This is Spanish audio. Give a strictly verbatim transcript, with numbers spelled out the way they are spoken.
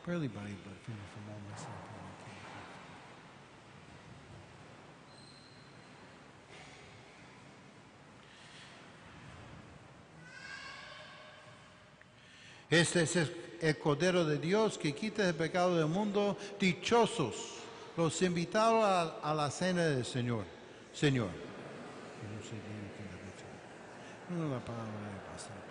Barely body, but from from all my sin. Este es el, el Cordero de Dios que quita el pecado del mundo. Dichosos los invitados a, a la cena del Señor. Señor. Que no se diga que la dicha. No la palabra de pastor.